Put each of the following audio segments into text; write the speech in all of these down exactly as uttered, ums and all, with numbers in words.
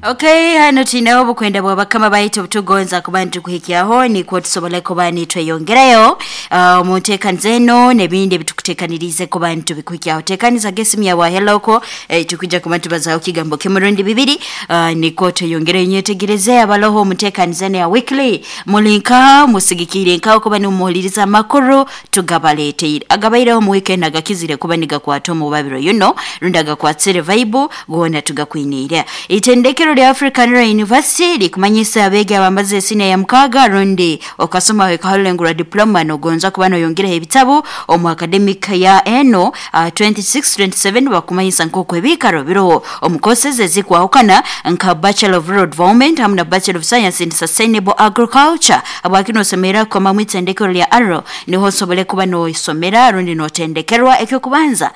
Okay, hano tinawo bukwenda bwa bakama bayito butugonza kubantu kuhikiaho ni kwa tusobole kubani tweyongerayo uh, mutekanzeno nebindi bitukutekanirize kubantu bikuhikiaho tekaniza gesimya wa heloko eh, tukija kubantu bazao kigambo kemurundi bibiri uh, ni kwa tweyongerayo nyetegereze abaloho mutekanizene ya weekly mulinka musigikire nkaho kubani umuhuliriza makuru tugabalete agabairaho mu weekend agakizire kubaniga kwa tomu babiro you know rundaga kwa tsere vibe gona tugakwinira itendekero lya African University likumanyisa abege abamaze sine ya mkaga rundi okasoma wekalengura diploma no gonza kubano yongera ebitabo omu academic ya eno uh, twenty-six twenty-seven bakumanyisa nkoko ebikaro biro omukoseze zikwa okana nka Bachelor of Rural Development hamna Bachelor of Science in Sustainable Agriculture abakino somera kwa mamwitse ndekero lya Arrow niho sobole kubano isomera rundi no tendekerwa ekyo kubanza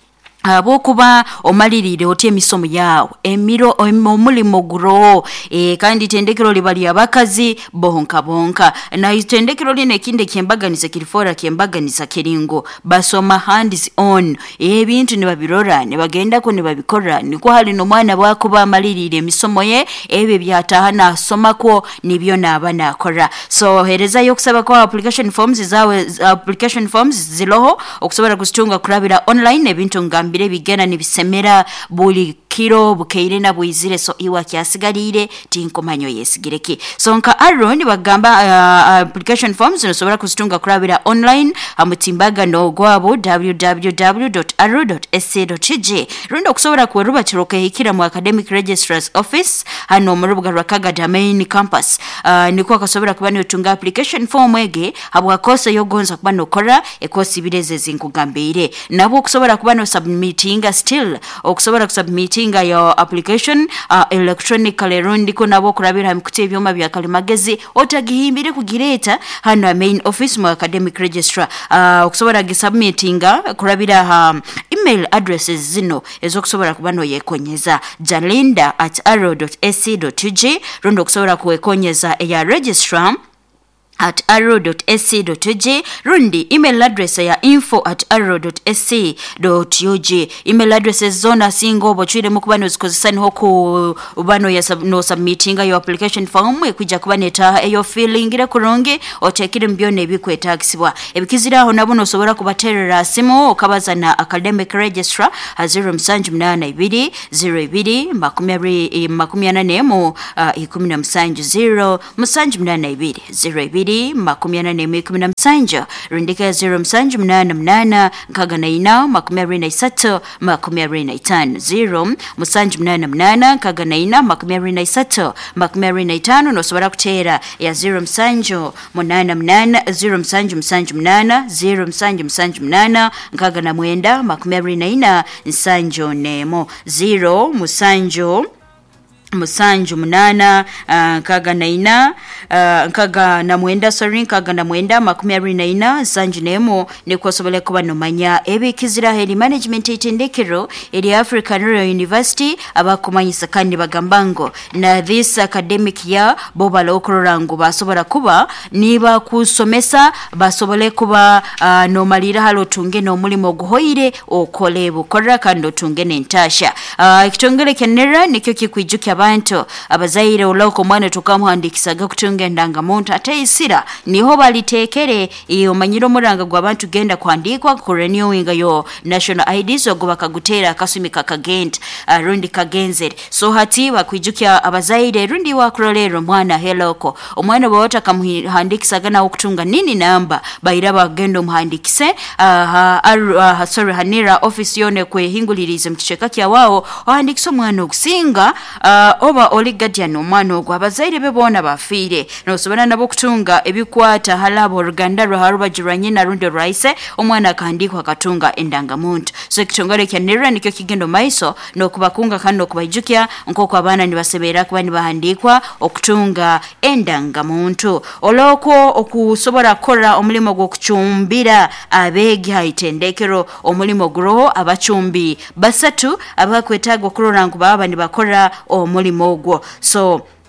abo kuba omalirire otie misomo yawo emiro omulimo guro e kandi tendekero libali abakazi bonka bonka na itendekero line kinde kyembaganisa kirifora kyembaganisa kiringo basoma hands on ebintu ne babirora ne bagenda ko ne babikora niko hali no mwana bwakuba amalirire misomo ye ebe byatahana asoma ko nibyo nabana akora so hereza yo kusaba ko application forms zawe application forms ziloho okusobora kusitunga kurabira online ebintu ngam bire bigena nibisemera buli kiro bukeire na bwizire so iwa kyasigalire tinkomanyo yesigireki so nka Aaron bagamba uh, application forms no sobora kusitunga kurabira online amutimbaga no gwabo w w w dot arrow dot s c dot g rundo kusobora kuruba kiroke hikira mu academic registrar's office hano mu rubuga rwa Kagada main campus uh, niko akasobora kubana utunga application form ege habwa kose yo gonza kubana okora ekosi bireze zinkugambire nabo kusobora kubana submit inga still okusobora kusubmitinga your application uh, electronically rundi ko nabo kurabira mukute byoma bya kalimagezi otagihimbire kugireta hano main office mu academic registrar uh, okusobora gisubmitinga kurabira um, email addresses zino ezokusobora kubano yekonyeza jalinda at arrow dot s c dot g rundo okusobora kuwekonyeza ya registrar at arrow dot s c dot g rundi email address ya info at arrow dot s c dot u g email addresses zona singo bochire mukubano zikozesani hoku ubano ya sub, no submitting your application form ekujja kubaneta eyo feeling ire kuronge otekire mbyone ebikwetagisibwa ebikizira aho nabo no sobora kubaterera simo okabaza na academic registrar zero msanju mnana ibiri zero ibiri makumyari makumyanane mu uh, ikumi na msanju zero msanju mnana ibiri zero ibiri makumyana ne mikumi na msanja rindika zero msanja mnana mnana nkaga na ina makumyari na isatu makumyari na itano zero msanja mnana mnana nkaga na ina makumyari na isatu makumyari na itano no sobora kutera ya zero msanja mnana mnana zero msanja msanja mnana zero msanja msanja mnana nkaga na mwenda makumyari na ina msanja nemo zero msanja musanju munana uh, kaga na ina uh, kaga na mwenda sorry kaga na mwenda makumyari na ina sanju nemo ne kwasobole kuba no manya ebikizira heli management itendekero eri African University abakumanyisa kandi bagambango na this academic year boba lokororango basobora kuba niba kusomesa basobole kuba uh, no malira halo tunge no mulimo guhoire okole bukora kandi tunge nentasha uh, kitongere kenera nikyo kikwijukya abantu abazaire oloko mwana tukamuhandikisaga kutunga ndangamuntu atayisira niho balitekere iyo manyiro muranga gwa abantu genda kwandikwa ku renewing yo national I Ds ogo bakagutera akasumika kagent uh, rundi kagenzere so hati bakwijukya abazaire rundi wakurolero mwana heloko omwana bawota kamuhandikisaga na okutunga nini namba bayira bagendo muhandikise uh, uh, sorry hanira office yone kwe hingulirize mkicheka kya wao ohandikisa mwana okusinga uh, oba oligadia no mwana ogwa abazaire bebona bafire no sobana nabo kutunga ebikwata halabo ruganda ruharuba jiranye na rundo raise omwana kandikwa katunga endangamuntu so kitongole kya nera nikyo kigendo maiso no kubakunga kando kubajukya nkoko abana nibasebera kuba nibahandikwa okutunga endangamuntu oloko okusobora kora omulimo gwo kuchumbira abegi haitendekero omulimo groho abachumbi basatu abakwetagwa kurora ngo baba nibakora omulimo ogwo so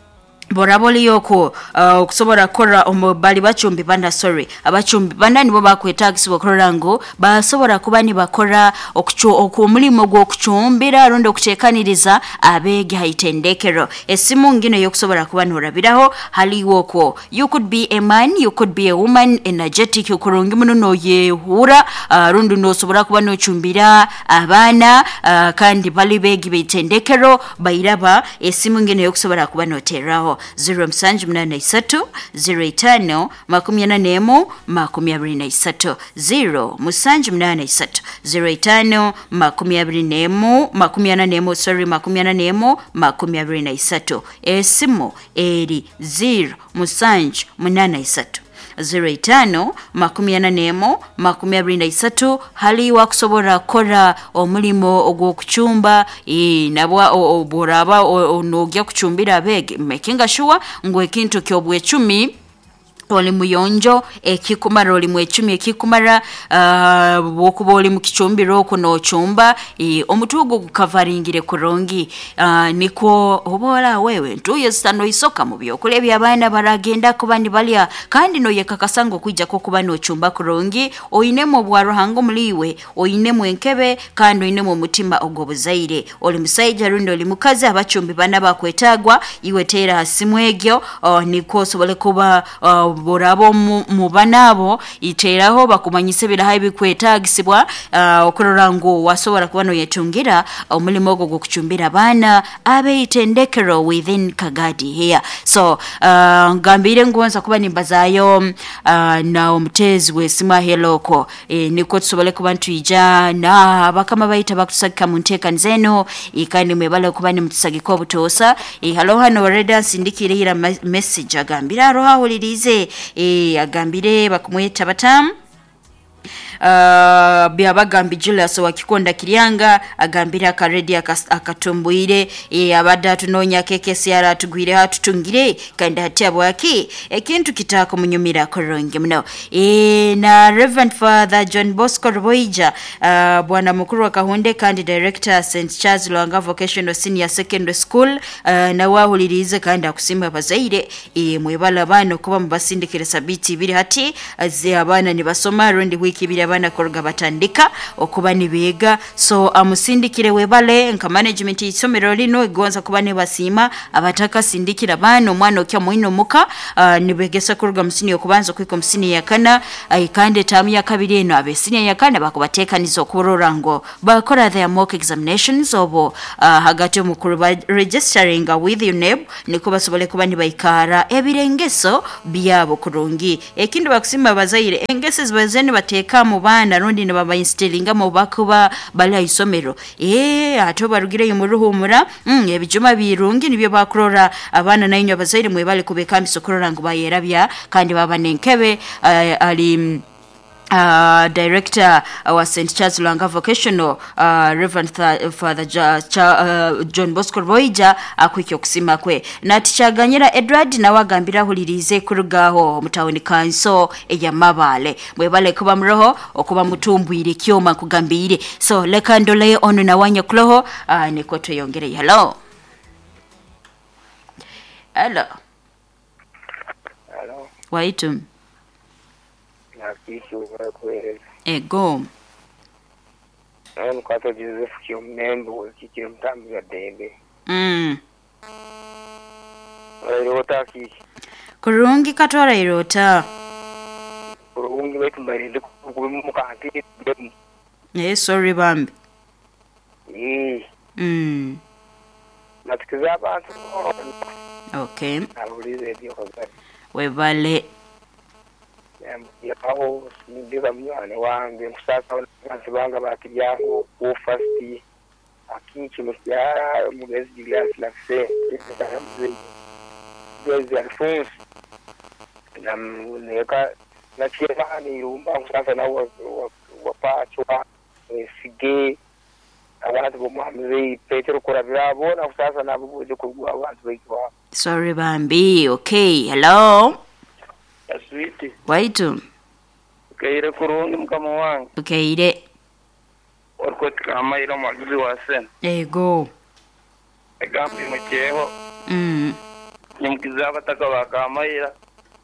boraboli yoko okusobola uh, kora omubali bachumbi banda sorry abachumbi banda nibo bakwetagisibwa korora ngo basobola kuba ni bakora okumulimo gwo kuchumbira rondo okutekaniriza abege haitendekero esimu ngino yokusobola kuba norabiraho haliwo ko you could be a man you could be a woman energetic yokurungi muno no yehura uh, rondo no sobola kuba no chumbira abana uh, kandi bali bege bitendekero bayiraba esimu ngino yokusobola kuba noteraho zero msanju mnana isatu zero itano makumi na nemo makumi abiri na isatu zero msanju mnana isatu zero itano makumi abiri nemo makumi na nemo sorry makumi na nemo makumi abiri na isatu esimu eri zero msanju mnana isatu zero itano makumi na nemo makumi abiri na isatu hali wa kusobora kora omulimo ogwo kuchumba e nabwa oboraba onogya kuchumbira bege making sure ngwe kintu kyobwe cumi oli muyonjo ekikumara oli mwechumi ekikumara uh, bokuba oli mukichumbiro okuno chumba e, omutugo kukavaringire kurongi uh, niko obola wewe ntuye stano isoka mu byokulebya abana baragenda kubandi balya kandi no yekakasango kwijja ko kuba no chumba kurongi oyinemo bwaro hango muliwe oyinemo enkebe kandi oyinemo mutima ogobuzaire oli musaija rundo oli mukazi abachumbi bana bakwetagwa iwe tera hasimwegyo uh, niko sobole kuba uh, borabo mu banabo iteraho bakumanyise birahaye bikwetagisibwa uh, okorora ngo wasobora kubano yetungira omulimo gwo kuchumbira bana abe itendekero within Kagadi here so uh, ngambire ngonza kuba nimbazayo uh, na omutezi we sima heloko e, niko tusobole kuba ntwija na abakama bayita bakusaka munteka nzeno ikani mebala kuba ni mutusagiko butosa e, halo hano reda sindikire ira message agambira roha holirize e agambire bakumweta batamu Uh, byabagambi Julius wakikonda Kiryanga agambira akaredi akatumbuire e abada tunonya keke siara tugwire hatutungire kandi hati abwaki ekintu kitako munyumira koronge mno e na Reverend Father John Bosco Ruboija uh, bwana mukuru wa Kahunde kandi director Saint Charles Lwanga Vocational Senior Secondary School uh, na wahulirize kandi akusimba bazaire e mwebala bano kuba mubasindikira sabiti biri hati azi abana ni basoma rundi wiki biri abana koroga batandika okuba nibega so amusindikire webale nka management isomero lino igonza kuba ne basima abataka sindikira bano mwana okya mwino muka uh, nibegesa koroga musini okubanza kwiko musini yakana ayikande tamu ya kabiri eno abesini yakana bakubatekanizo kurora ngo bakora their mock examinations obo uh, hagati mukuru ba registering with you neb niko basobole kuba nibayikara ebirengeso byabo kurungi ekindu bakusimba bazaire engese zibazeni bateka mu bana rondi ne baba instillinga mu bakuba bali isomero eh ato barugire yumuruhumura mm ebijuma birungi nibyo bakurora abana nainyo bazaire mwe bali kubeka misokorora ngo bayerabya kandi baba nenkebe uh, ali Uh, director uh, wa Saint Charles Lwanga Vocational uh, Reverend Father ja, cha, uh, John Bosco Boija akwikyo kusima kwe na tichaganyira Edward na wagambira hulirize kurugaho mutawuni kanso eya mabale mwebale kuba mroho okuba mutumbwire kyoma kugambire so leka ndole ono na wanya kuloho uh, niko tuyongere hello hello hello waitum Nakishu kweli. Ego. Ano kato Joseph Kyomnembo kikiri mtambi ya debe. Mm. Irota ki. Kurungi katora irota. Kurungi wetu mbarinde kubimuka ati. Eh sorry bambi. Eh. Mm. Natikiza abantu. Okay. Abulize dio kwa. Webale ya aho ndiza mwana wange musasa abantu banga bakiryaho ku fasti akinki musyara mugezi Julius Lakse Gezi Alphonse na neka na chema ni rumba musasa na wa wapachwa sige abantu bomwamze Petero kurabira bona musasa nabo buje kugwa abantu bekwa sorry bambi okay hello Aswiti. Waitu. Ukaire kurungi mkama wangu. Ukaire. Orkoti kama ilo maguzi wasen. Ego. Egampi mcheho. Mm. nyimukiza abataka bakamayira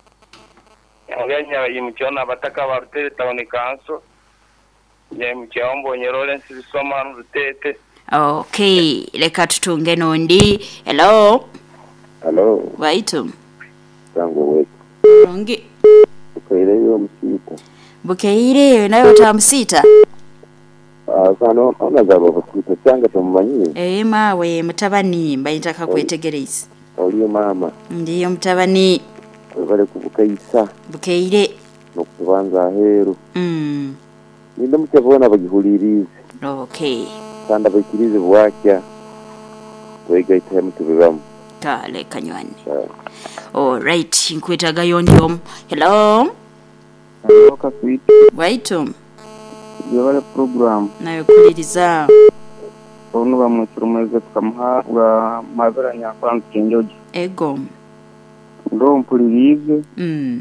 yanya yimucyona abataka barutete town council nyamucyombo Lawrence bisoma rutete. Okay, leka tutunge nondi. Hello. Hello. Waitu. Tangu wetu. Rongi. Bukeire yo msita. Bukeire nayo tamusita. Ah, sana ona zabo bukuta cyanga tumubanyire. Eh mawe mutabani mbayitaka kwetegereza. Oliyo mama. Ndiyo mutabani. Bale kubukaisa. Bukeire. No kubanza heru. Mm. Ninde mutebona bagihulirize. Okay. Sanda bakirize bwakya. Wega itemu tubibamu. Kale kanywani. All right, nkwetaga yondom. Hello. Hello kaswiti. Waitu. Yobale program. Nayo kuliriza. Onu bamwesurumeze tukamuhabwa maberanya kwanza kenjoje. Ego. Ndo mpulirize. Mm.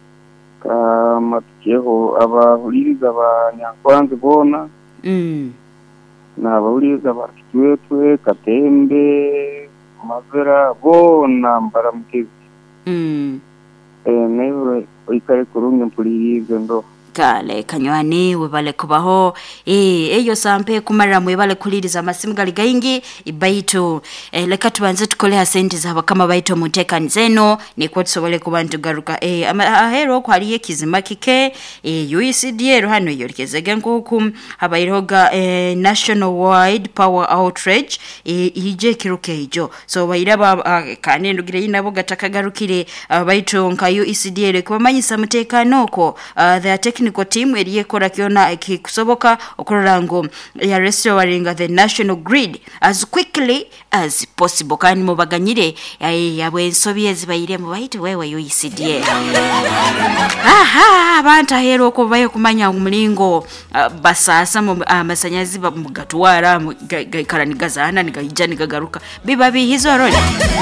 Kama tukeho abahuliriza abanyakwanza bona. Mm. Na abahuliriza abakitwetwe Katembe Mavera bona mbaramukizi. Mm. Eh newe ikare kurunge mpulirize ndo. Kale kanywani webale kubaho eh eyo sampe kumara mwebale kuliriza amasimu gali gaingi ibaitu eh, leka tubanze tukolea senti zaba kama baito mutekani zeno ni kwa tusobole kubantu garuka eh ahero kwaliye kizima kike eh U E C D ero hano yolikezege nkuku habairoga eh, National Wide Power Outrage eh, ije kiruke ijo so bairaba uh, kanendo gire inabo gatakagarukire uh, baito nka U E C D ero kubamanyisa mutekano ko uh, the technical team eriye kora kiona kikusoboka okorora ngo ya restoring the national grid as quickly as possible kandi mubaganyire yabwe nsobye zibayire mu bayite wewe U E C D. Aha abantu ahero ko baye kumanya umulingo uh, basasa mu amasanyazi uh, bamugatwara gaikarani gazana nigajja nigagaruka biba bihizo role